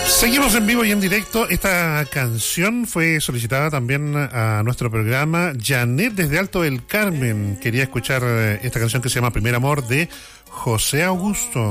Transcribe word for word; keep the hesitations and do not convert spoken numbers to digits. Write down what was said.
Seguimos en vivo y en directo. Esta canción fue solicitada también a nuestro programa. Janet desde Alto del Carmen quería escuchar esta canción que se llama Primer Amor de José Augusto.